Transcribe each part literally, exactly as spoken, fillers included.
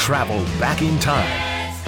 travel back in time.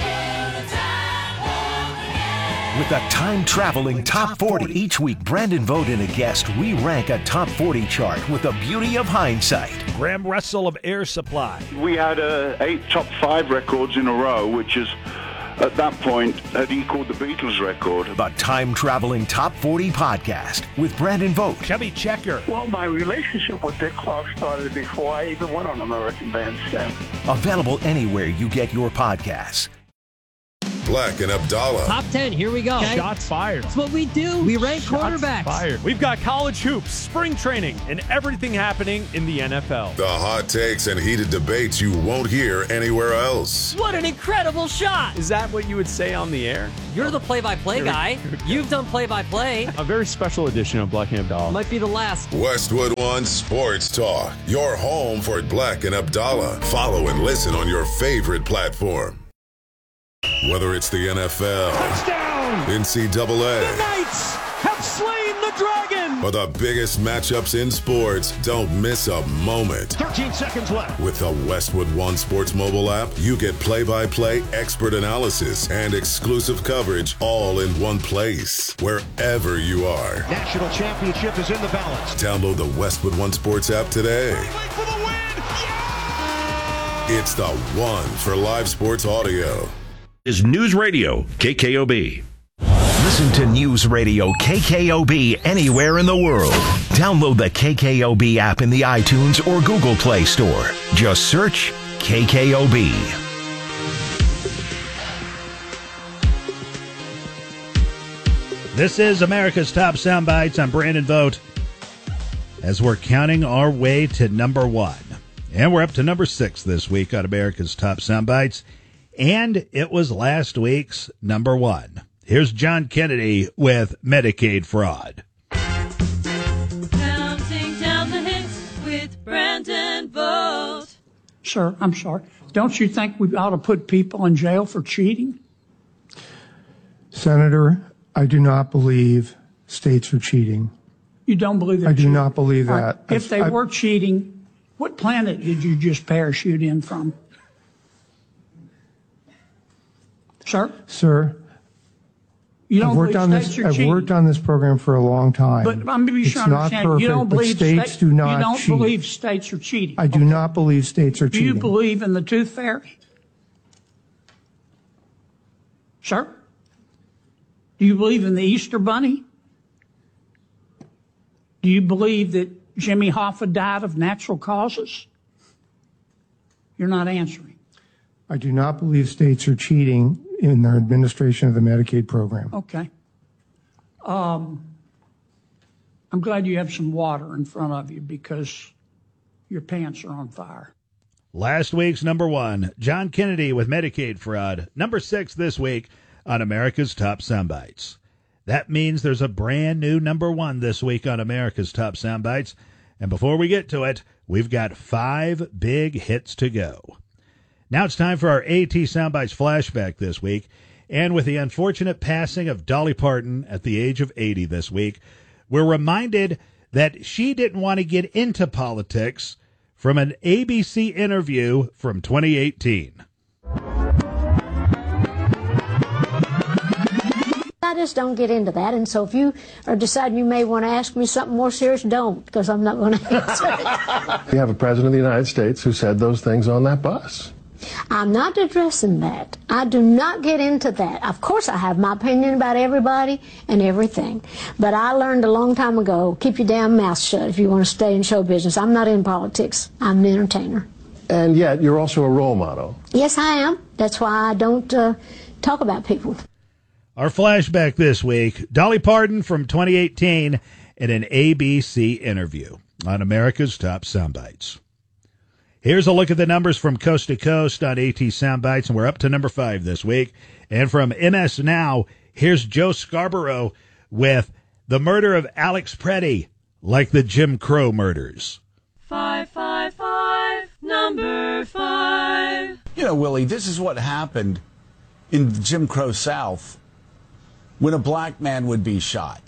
With a time-traveling top forty. Each week, Brandon Vogt and a guest, we rank a top forty chart with the beauty of hindsight. Graham Russell of Air Supply. We had uh, eight top five records in a row, which is, at that point, had equaled the Beatles record. The time-traveling top forty podcast with Brandon Vogt. Chubby Checker. Well, my relationship with Dick Clark started before I even went on American Bandstand. Available anywhere you get your podcasts. Black and Abdallah. Top ten, here we go. Okay. Shots fired. That's what we do. We rank Shots quarterbacks. Fired. We've got college hoops, spring training, and everything happening in the N F L. The hot takes and heated debates you won't hear anywhere else. What an incredible shot. Is that what you would say on the air? You're the play-by-play guy. You've done play-by-play. A very special edition of Black and Abdallah. Might be the last. Westwood One Sports Talk. Your home for Black and Abdallah. Follow and listen on your favorite platform. Whether it's the N F L, Touchdown! N C double A, The Knights have slain the dragon! or the biggest matchups in sports, don't miss a moment. thirteen seconds left. With the Westwood One Sports mobile app, you get play-by-play, expert analysis, and exclusive coverage all in one place, wherever you are. National championship is in the balance. Download the Westwood One Sports app today. For the win! Yeah! It's the one for live sports audio. Is News Radio K K O B. Listen to News Radio K K O B anywhere in the world. Download the K K O B app in the iTunes or Google Play Store. Just search K K O B. This is America's Top Soundbites. I'm Brandon Vogt. As we're counting our way to number one. And we're up to number six this week on America's Top Soundbites. And it was last week's number one. Here's John Kennedy with Medicaid fraud. Counting down the hits with Brandon Vogt. Sir, I'm sorry. Don't you think we ought to put people in jail for cheating? Senator, I do not believe states are cheating. You don't believe they're I do cheating? not believe that. All right. If they I- were cheating, what planet did you just parachute in from? Sir? Sir, You don't I've worked believe on states this. are I've cheating? worked on this program for a long time. But I'm be it's sure to not understand. perfect, You don't but believe states sta- do not You don't cheat. believe states are cheating. I do Okay. not believe states are Do cheating. you believe in the tooth fairy? Sir? Do you believe in the Easter Bunny? Do you believe that Jimmy Hoffa died of natural causes? You're not answering. I do not believe states are cheating in their administration of the Medicaid program. Okay. Um, I'm glad you have some water in front of you because your pants are on fire. Last week's number one, John Kennedy with Medicaid fraud. Number six this week on America's Top Soundbites. That means there's a brand new number one this week on America's Top Soundbites. And before we get to it, we've got five big hits to go. Now it's time for our AT Soundbites flashback this week. And with the unfortunate passing of Dolly Parton at the age of eighty this week, we're reminded that she didn't want to get into politics from an A B C interview from twenty eighteen. I just don't get into that, and so if you are deciding you may want to ask me something more serious, don't, because I'm not going to answer it. We have a president of the United States who said those things on that bus. I'm not addressing that. I do not get into that. Of course, I have my opinion about everybody and everything, but I learned a long time ago, keep your damn mouth shut if you want to stay in show business. I'm not in politics. I'm an entertainer. And yet, you're also a role model. Yes, I am. That's why I don't uh, talk about people. Our flashback this week, Dolly Parton from twenty eighteen in an A B C interview on America's Top Soundbites. Here's a look at the numbers from coast to coast on AT Soundbites, and we're up to number five this week. And from M S Now, here's Joe Scarborough with the murder of Alex Preddy, like the Jim Crow murders. Five, five, five, number five. You know, Willie, this is what happened in the Jim Crow South when a black man would be shot.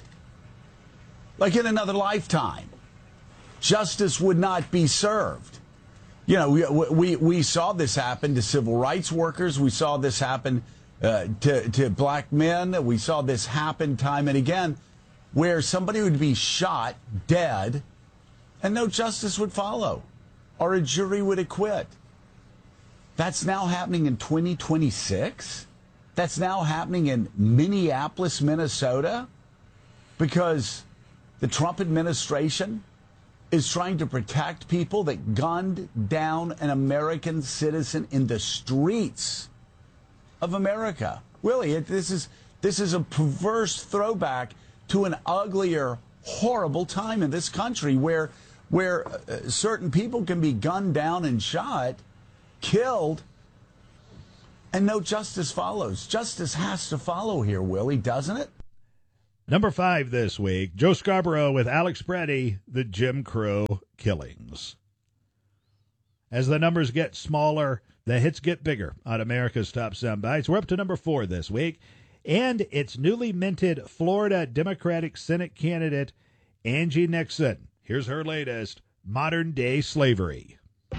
Like in another lifetime. Justice would not be served. You know, we, we, we saw this happen to civil rights workers. We saw this happen uh, to, to black men. We saw this happen time and again, where somebody would be shot dead and no justice would follow, or a jury would acquit. That's now happening in twenty twenty-six. That's now happening in Minneapolis, Minnesota, because the Trump administration is trying to protect people that gunned down an American citizen in the streets of America. Really, it, this is this is a perverse throwback to an uglier, horrible time in this country where where uh, certain people can be gunned down and shot, killed, and no justice follows. Justice has to follow here, Willie, doesn't it? Number five this week, Joe Scarborough with Alex Preddy, the Jim Crow Killings. As the numbers get smaller, the hits get bigger on America's Top Soundbites. We're up to number four this week, and it's newly minted Florida Democratic Senate candidate Angie Nixon. Here's her latest, Modern Day Slavery.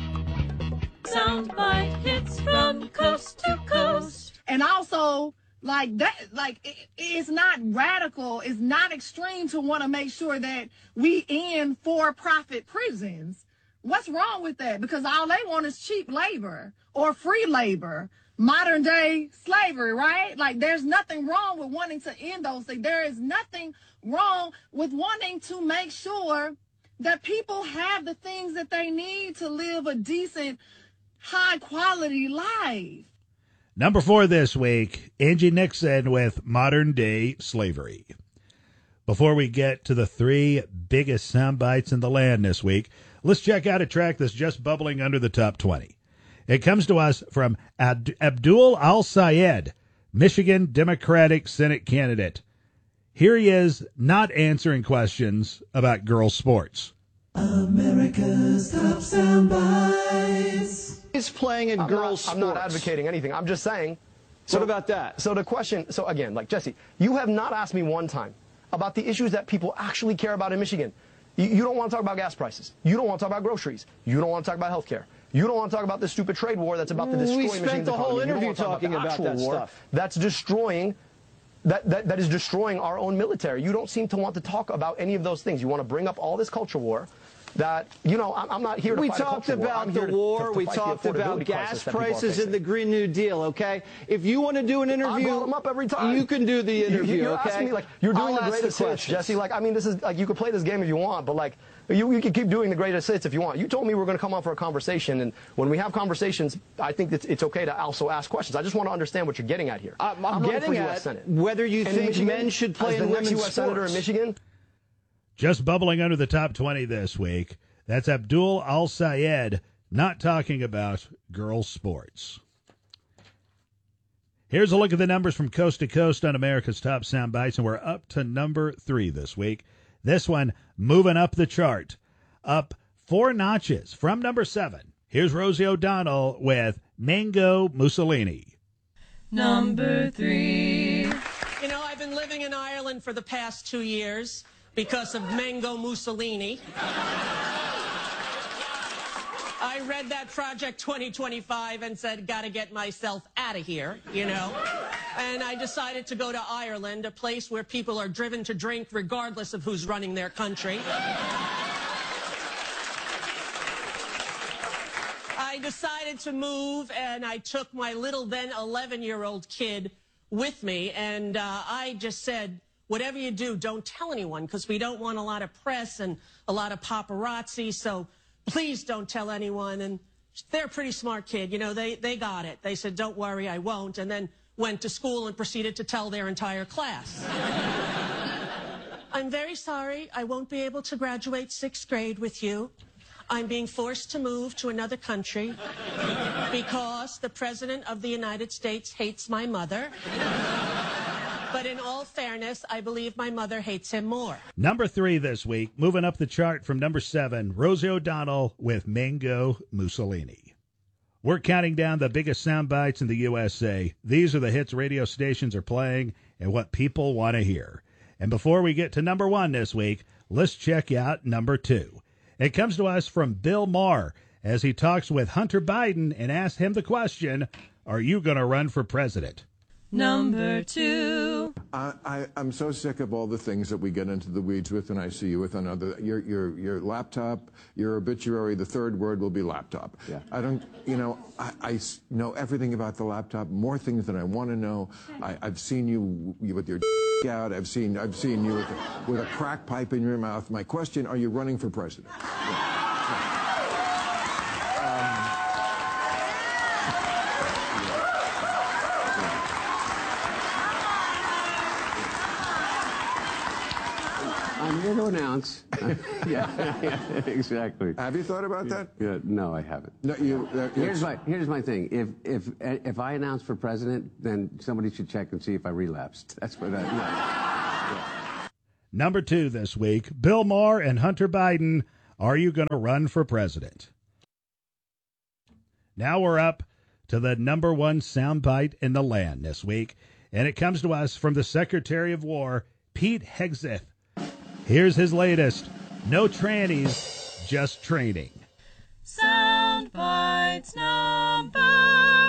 Soundbite hits from coast to coast. And also, like that, like it, it's not radical, it's not extreme to want to make sure that we end for-profit prisons. What's wrong with that? Because all they want is cheap labor or free labor, modern day slavery, right? Like there's nothing wrong with wanting to end those things. There is nothing wrong with wanting to make sure that people have the things that they need to live a decent, high quality life. Number four this week, Angie Nixon with Modern Day Slavery. Before we get to the three biggest sound bites in the land this week, let's check out a track that's just bubbling under the top twenty. It comes to us from Ad- Abdul Al-Sayed, Michigan Democratic Senate candidate. Here he is not answering questions about girls' sports. America's Top Soundbites. Is playing in I'm girls' not, sports. I'm not advocating anything. I'm just saying. So, what about that? So the question, so again, like Jesse, you have not asked me one time about the issues that people actually care about in Michigan. You, you don't want to talk about gas prices. You don't want to talk about groceries. You don't want to talk about health care. You don't want to talk about the stupid trade war that's about to destroy we Michigan's spent the whole economy. interview talking about, about that war stuff. That's destroying, that, that, that is destroying our own military. You don't seem to want to talk about any of those things. You want to bring up all this culture war that, you know, I'm, I'm not here to we fight a talked culture war. about I'm the here to- war. to- to we fight the talked about affordability gas crisis that people are prices facing. and the Green New Deal, okay? If you want to do an interview, I brought them up every time. you can do the interview, you, you're okay? asking me, like, you're doing I'll the ask greatest the hits, questions. Jesse. Like, I mean, this is, like, you can play this game if you want, but, like, you, you can keep doing the greatest hits if you want. You told me we were going to come on for a conversation, and when we have conversations, I think it's, it's okay to also ask questions. I just want to understand what you're getting at here. I'm, I'm running getting for at U S Senate. whether you And think Michigan, men should play as the in next women's U S Senator in sports. Michigan. Just bubbling under the top twenty this week, that's Abdul Al-Sayed not talking about girls' sports. Here's a look at the numbers from coast to coast on America's Top Soundbites, and we're up to number three this week. This one moving up the chart, up four notches from number seven. Here's Rosie O'Donnell with Mango Mussolini. Number three. You know, I've been living in Ireland for the past two years because of Mango Mussolini. I read that Project twenty twenty-five and said, gotta get myself out of here, you know? And I decided to go to Ireland, a place where people are driven to drink regardless of who's running their country. I decided to move, and I took my little then eleven-year-old kid with me, and uh, I just said, whatever you do, don't tell anyone, because we don't want a lot of press and a lot of paparazzi, so please don't tell anyone. And they're a pretty smart kid. You know, they, they got it. They said, don't worry, I won't, and then went to school and proceeded to tell their entire class. I'm very sorry, I won't be able to graduate sixth grade with you. I'm being forced to move to another country because the President of the United States hates my mother. But in all fairness, I believe my mother hates him more. Number three this week, moving up the chart from number seven, Rosie O'Donnell with Mango Mussolini. We're counting down the biggest sound bites in the U S A. These are the hits radio stations are playing and what people want to hear. And before we get to number one this week, let's check out number two. It comes to us from Bill Maher, as he talks with Hunter Biden and asks him the question, are you going to run for president? Number two. I, I, I'm so sick of all the things that we get into the weeds with, and I see you with another. Your, your, your laptop, your obituary, the third word will be laptop. Yeah. I don't, you know, I, I know everything about the laptop, more things than I want to know. I, I've seen you with your out. I've seen, I've seen you with a, with a crack pipe in your mouth. My question, are you running for president? Yeah. I'm here to announce. Uh, yeah, yeah, exactly. Have you thought about that? Yeah, no, I haven't. No, you. Uh, here's my here's my thing. If if if I announce for president, then somebody should check and see if I relapsed. That's what I. Yeah. Yeah. Number two this week: Bill Maher and Hunter Biden. Are you going to run for president? Now we're up to the number one soundbite in the land this week, and it comes to us from the Secretary of War, Pete Hegseth. Here's his latest. No trannies, just training. Sound bites number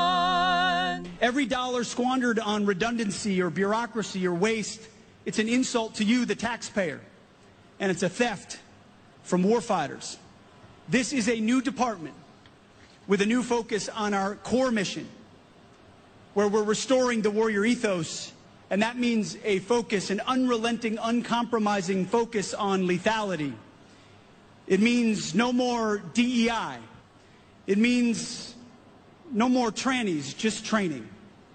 one. Every dollar squandered on redundancy or bureaucracy or waste, it's an insult to you, the taxpayer. And it's a theft from warfighters. This is a new department with a new focus on our core mission, where we're restoring the warrior ethos. And that means a focus, an unrelenting, uncompromising focus on lethality. It means no more D E I. It means no more trannies, just training.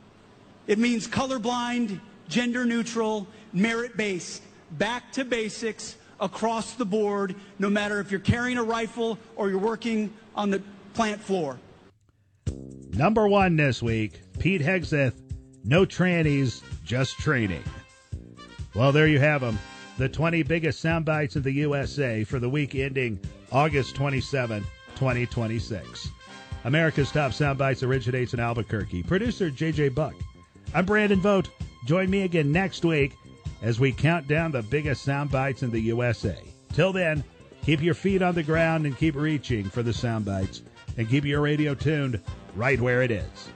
It means colorblind, gender-neutral, merit-based, back to basics, across the board, no matter if you're carrying a rifle or you're working on the plant floor. Number one this week, Pete Hegseth, no trannies, just training. Well, there you have them, the twenty biggest sound bites in the U S A for the week ending August twenty-seventh, twenty twenty-six. America's Top Sound Bites originates in Albuquerque. Producer J J Buck. I'm Brandon Vogt. Join me again next week as we count down the biggest sound bites in the U S A. Till then, keep your feet on the ground and keep reaching for the sound bites, and keep your radio tuned right where it is.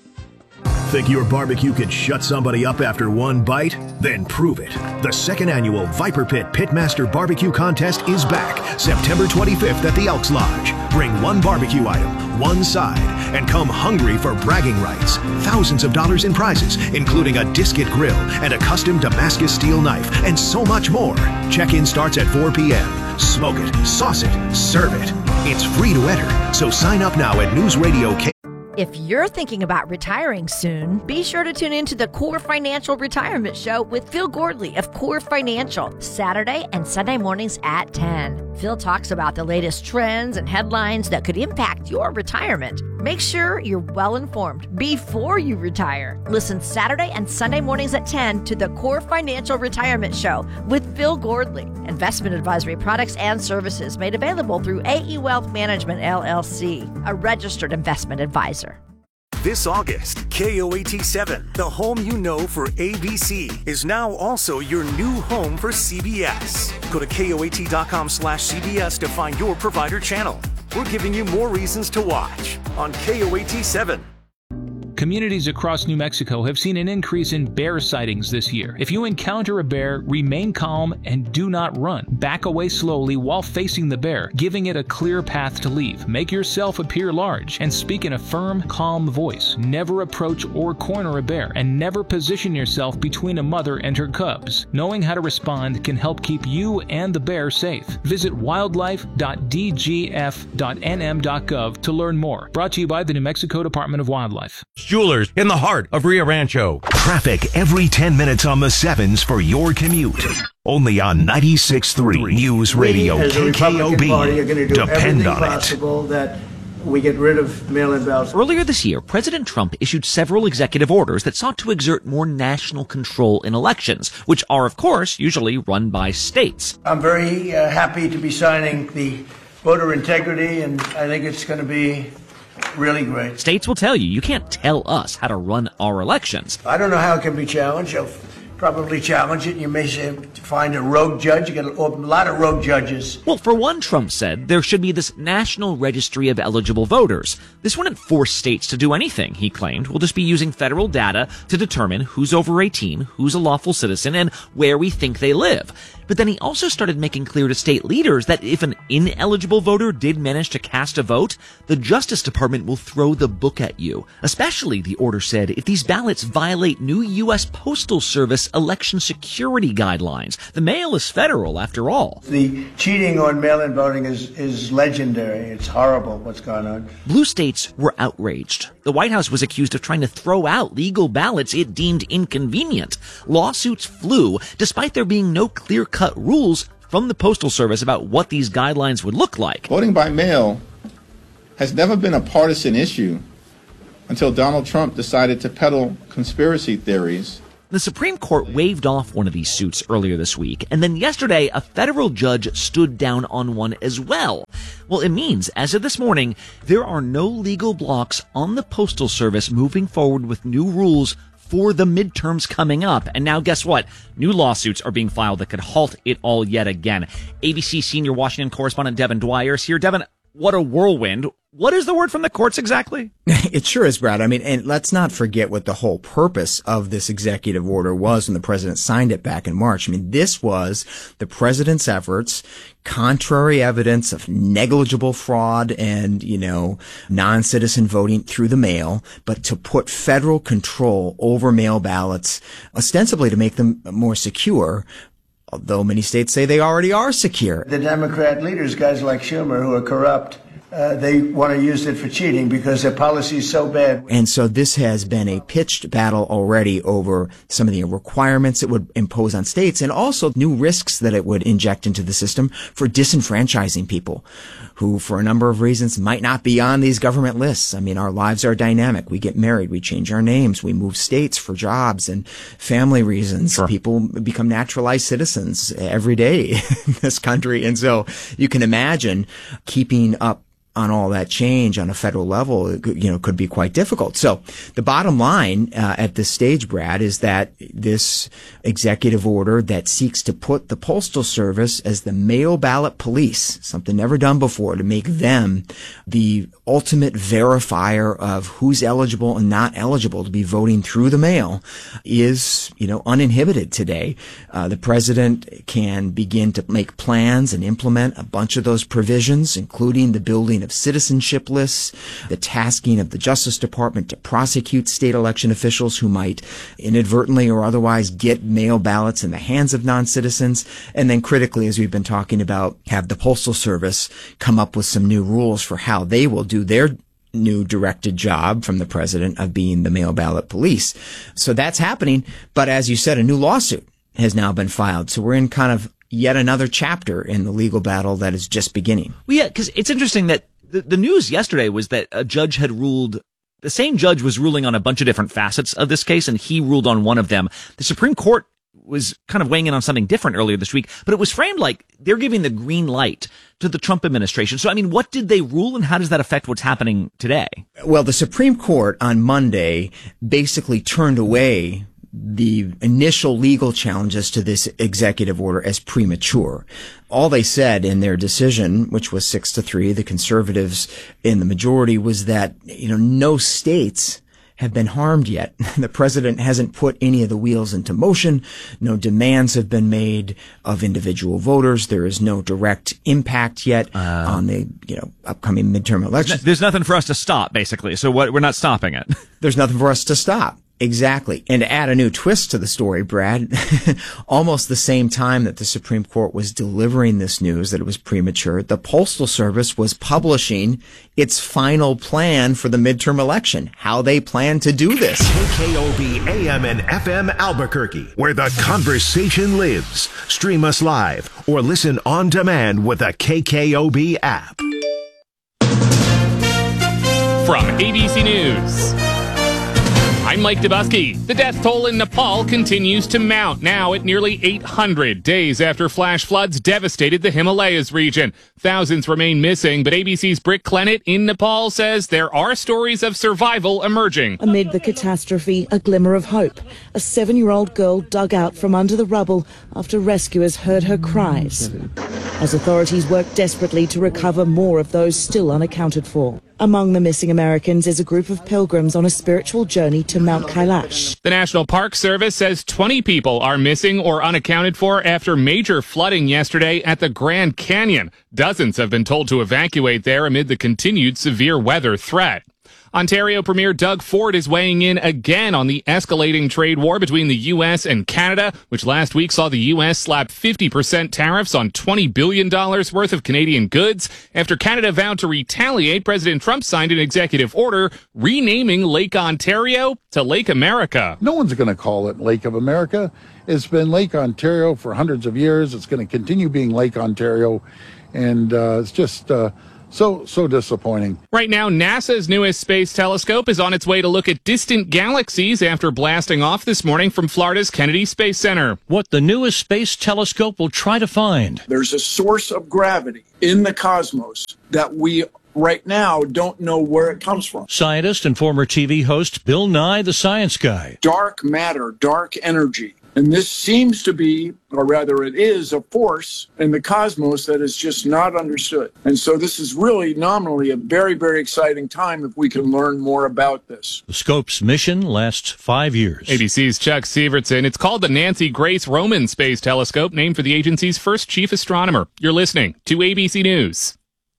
Think your barbecue could shut somebody up after one bite? Then prove it. The second annual Viper Pit Pitmaster Barbecue Contest is back September twenty-fifth at the Elks Lodge. Bring one barbecue item, one side, and come hungry for bragging rights. Thousands of dollars in prizes, including a Disket grill and a custom Damascus steel knife, and so much more. Check-in starts at four p.m. Smoke it, sauce it, serve it. It's free to enter, so sign up now at News Radio K. If you're thinking about retiring soon, be sure to tune in to the Core Financial Retirement Show with Phil Gordley of Core Financial, Saturday and Sunday mornings at ten. Phil talks about the latest trends and headlines that could impact your retirement. Make sure you're well informed before you retire. Listen Saturday and Sunday mornings at ten to the Core Financial Retirement Show with Phil Gordley. Investment advisory products and services made available through A E Wealth Management, L L C, a registered investment advisor. This August, K O A T seven, the home you know for A B C, is now also your new home for C B S. Go to K O A T dot com slash C B S to find your provider channel. We're giving you more reasons to watch on K O A T seven. Communities across New Mexico have seen an increase in bear sightings this year. If you encounter a bear, remain calm and do not run. Back away slowly while facing the bear, giving it a clear path to leave. Make yourself appear large and speak in a firm, calm voice. Never approach or corner a bear, and never position yourself between a mother and her cubs. Knowing how to respond can help keep you and the bear safe. Visit wildlife dot d g f dot n m dot gov to learn more. Brought to you by the New Mexico Department of Wildlife. Jewelers in the heart of Rio Rancho. Traffic every ten minutes on the sevens for your commute. Only on ninety-six point three News Radio K K O B. Depend on it. That we get rid of mail-in ballots. Earlier this year, President Trump issued several executive orders that sought to exert more national control in elections, which are, of course, usually run by states. I'm very uh, happy to be signing the voter integrity, and I think it's going to be really great. States will tell you, you can't tell us how to run our elections. I don't know how it can be challenged. probably challenge it. You may say, find a rogue judge. You get a lot of rogue judges. Well, for one, Trump said there should be this national registry of eligible voters. This wouldn't force states to do anything, he claimed. We'll just be using federal data to determine who's over eighteen, who's a lawful citizen, and where we think they live. But then he also started making clear to state leaders that if an ineligible voter did manage to cast a vote, the Justice Department will throw the book at you. Especially, the order said, if these ballots violate new U S Postal Service election security guidelines. The mail is federal, after all. The cheating on mail-in voting is, is legendary. It's horrible what's going on. Blue states were outraged. The White House was accused of trying to throw out legal ballots it deemed inconvenient. Lawsuits flew, despite there being no clear-cut rules from the Postal Service about what these guidelines would look like. Voting by mail has never been a partisan issue until Donald Trump decided to peddle conspiracy theories. The Supreme Court waved off one of these suits earlier this week, and then yesterday a federal judge stood down on one as well. Well, it means, as of this morning, there are no legal blocks on the Postal Service moving forward with new rules for the midterms coming up. And now guess what? New lawsuits are being filed that could halt it all yet again. A B C senior Washington correspondent Devin Dwyer is here. Devin, what a whirlwind. What is the word from the courts exactly? It sure is, Brad. I mean, and let's not forget what the whole purpose of this executive order was when the president signed it back in March. I mean, this was the president's efforts, contrary evidence of negligible fraud and, you know, non-citizen voting through the mail, but to put federal control over mail ballots, ostensibly to make them more secure, although many states say they already are secure. The Democrat leaders, guys like Schumer, who are corrupt, Uh, they want to use it for cheating because their policy is so bad. And so this has been a pitched battle already over some of the requirements it would impose on states and also new risks that it would inject into the system for disenfranchising people who, for a number of reasons, might not be on these government lists. I mean, our lives are dynamic. We get married. We change our names. We move states for jobs and family reasons. Sure. People become naturalized citizens every day in this country. And so you can imagine keeping up on all that change on a federal level, you know, could be quite difficult. So the bottom line uh, at this stage, Brad, is that this executive order that seeks to put the Postal Service as the mail ballot police, something never done before, to make them the ultimate verifier of who's eligible and not eligible to be voting through the mail, is, you know, uninhibited today. Uh, the president can begin to make plans and implement a bunch of those provisions, including the building of citizenship lists, the tasking of the Justice Department to prosecute state election officials who might inadvertently or otherwise get mail ballots in the hands of non-citizens, and then critically, as we've been talking about, have the Postal Service come up with some new rules for how they will do their new directed job from the president of being the mail ballot police. So that's happening, but as you said, a new lawsuit has now been filed. So we're in kind of yet another chapter in the legal battle that is just beginning. Well, yeah, because it's interesting that the, the news yesterday was that a judge had ruled, the same judge was ruling on a bunch of different facets of this case, and he ruled on one of them. The Supreme Court was kind of weighing in on something different earlier this week, but it was framed like they're giving the green light to the Trump administration. So, I mean, what did they rule, and how does that affect what's happening today? Well, the Supreme Court on Monday basically turned away the initial legal challenges to this executive order as premature. All they said in their decision, which was six to three, the conservatives in the majority, was that, you know, no states have been harmed yet. The president hasn't put any of the wheels into motion. No demands have been made of individual voters. There is no direct impact yet uh, on the, you know, upcoming midterm elections. There's nothing for us to stop, basically. So what, we're not stopping it. There's nothing for us to stop. Exactly. And to add a new twist to the story, Brad, almost the same time that the Supreme Court was delivering this news that it was premature, the Postal Service was publishing its final plan for the midterm election, how they plan to do this. K K O B A M and F M Albuquerque, where the conversation lives. Stream us live or listen on demand with the K K O B app. From A B C News, I'm Mike Dubusky. The death toll in Nepal continues to mount, now at nearly eight hundred, days after flash floods devastated the Himalayas region. Thousands remain missing, but A B C's Britt Clennett in Nepal says there are stories of survival emerging. Amid the catastrophe, a glimmer of hope. A seven-year-old girl dug out from under the rubble after rescuers heard her cries, as authorities work desperately to recover more of those still unaccounted for. Among the missing Americans is a group of pilgrims on a spiritual journey to Mount Kailash. The National Park Service says twenty people are missing or unaccounted for after major flooding yesterday at the Grand Canyon. Dozens have been told to evacuate there amid the continued severe weather threat. Ontario Premier Doug Ford is weighing in again on the escalating trade war between the U S and Canada, which last week saw the U S slap fifty percent tariffs on twenty billion dollars worth of Canadian goods. After Canada vowed to retaliate, President Trump signed an executive order renaming Lake Ontario to Lake America. No one's going to call it Lake of America. It's been Lake Ontario for hundreds of years. It's going to continue being Lake Ontario, and uh, it's just... Uh, So, so disappointing. Right now, NASA's newest space telescope is on its way to look at distant galaxies after blasting off this morning from Florida's Kennedy Space Center. What the newest space telescope will try to find. There's a source of gravity in the cosmos that we right now don't know where it comes from. Scientist and former T V host Bill Nye, the Science Guy. Dark matter, dark energy. And this seems to be, or rather it is, a force in the cosmos that is just not understood. And so this is really nominally a very, very exciting time if we can learn more about this. The scope's mission lasts five years. A B C's Chuck Severson. It's called the Nancy Grace Roman Space Telescope, named for the agency's first chief astronomer. You're listening to A B C News.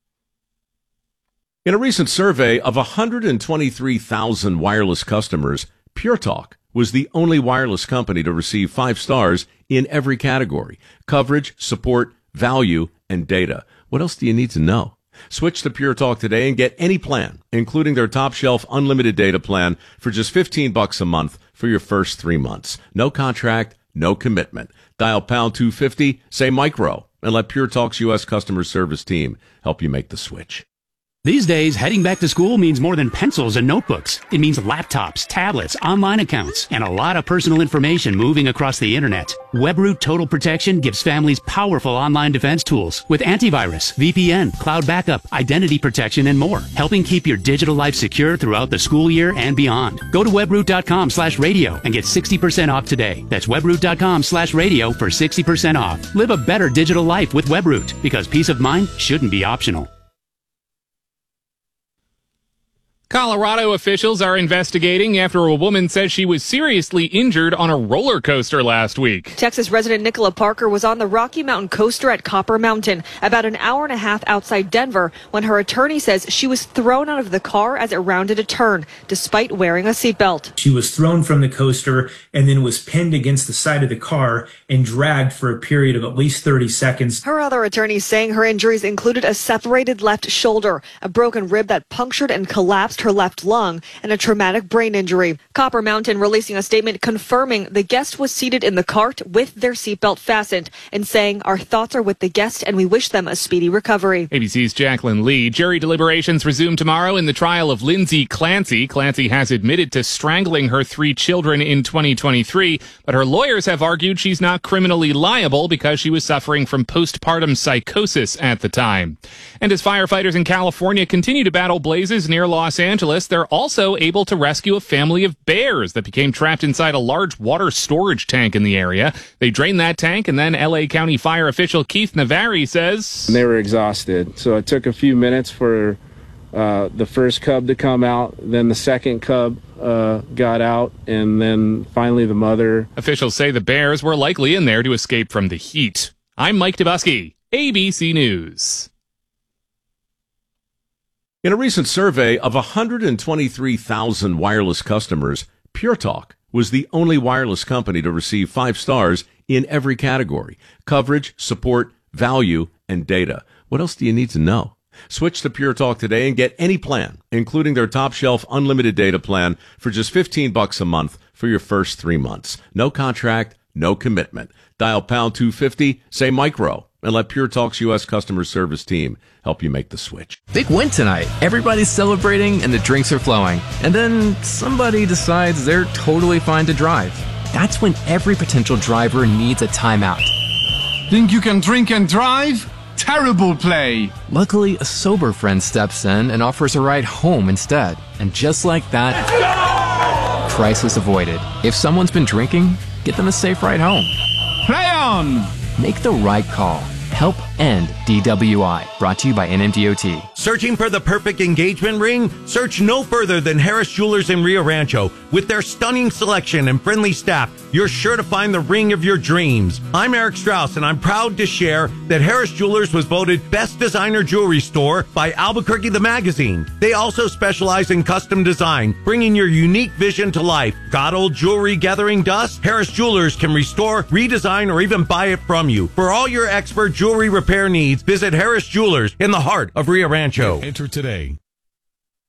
In a recent survey of one hundred twenty-three thousand wireless customers, Pure Talk was the only wireless company to receive five stars in every category: coverage, support, value, and data. What else do you need to know? Switch to Pure Talk today and get any plan, including their top shelf unlimited data plan, for just fifteen bucks a month for your first three months. No contract, no commitment. Dial pound two fifty, say micro, and let Pure Talk's U S customer service team help you make the switch. These days, heading back to school means more than pencils and notebooks. It means laptops, tablets, online accounts, and a lot of personal information moving across the internet. WebRoot Total Protection gives families powerful online defense tools with antivirus, V P N, cloud backup, identity protection, and more, helping keep your digital life secure throughout the school year and beyond. Go to webroot.com slash radio and get sixty percent off today. That's webroot.com slash radio for sixty percent off. Live a better digital life with WebRoot, because peace of mind shouldn't be optional. Colorado officials are investigating after a woman says she was seriously injured on a roller coaster last week. Texas resident Nicola Parker was on the Rocky Mountain coaster at Copper Mountain about an hour and a half outside Denver when her attorney says she was thrown out of the car as it rounded a turn, despite wearing a seatbelt. She was thrown from the coaster and then was pinned against the side of the car and dragged for a period of at least thirty seconds. Her other attorneys saying her injuries included a separated left shoulder, a broken rib that punctured and collapsed her left lung, and a traumatic brain injury. Copper Mountain releasing a statement confirming the guest was seated in the cart with their seatbelt fastened and saying, "Our thoughts are with the guest and we wish them a speedy recovery." A B C's Jacqueline Lee. Jury deliberations resume tomorrow in the trial of Lindsay Clancy. Clancy has admitted to strangling her three children in twenty twenty-three, but her lawyers have argued she's not criminally liable because she was suffering from postpartum psychosis at the time. And as firefighters in California continue to battle blazes near Los Angeles, they're also able to rescue a family of bears that became trapped inside a large water storage tank in the area. They drained that tank, and then L A County fire official Keith Navari says they were exhausted. So it took a few minutes for uh, the first cub to come out, then the second cub uh, got out, and then finally the mother. Officials say the bears were likely in there to escape from the heat. I'm Mike Dubusky, A B C News. In a recent survey of one hundred twenty-three thousand wireless customers, Pure Talk was the only wireless company to receive five stars in every category: coverage, support, value, and data. What else do you need to know? Switch to Pure Talk today and get any plan, including their top shelf unlimited data plan, for just fifteen bucks a month for your first three months. No contract, no commitment. Dial pound two fifty, say micro, and let Pure Talk's U S customer service team help you make the switch. Big win tonight. Everybody's celebrating and the drinks are flowing. And then somebody decides they're totally fine to drive. That's when every potential driver needs a timeout. Think you can drink and drive? Terrible play. Luckily, a sober friend steps in and offers a ride home instead. And just like that, crisis avoided. If someone's been drinking, get them a safe ride home. Play on! Make the right call. Help end D W I. Brought to you by N M D O T. Searching for the perfect engagement ring? Search no further than Harris Jewelers in Rio Rancho. With their stunning selection and friendly staff, you're sure to find the ring of your dreams. I'm Eric Strauss, and I'm proud to share that Harris Jewelers was voted Best Designer Jewelry Store by Albuquerque the Magazine. They also specialize in custom design, bringing your unique vision to life. Got old jewelry gathering dust? Harris Jewelers can restore, redesign, or even buy it from you. For all your expert jewelry repair needs, visit Harris Jewelers in the heart of Rio Rancho. Enter today.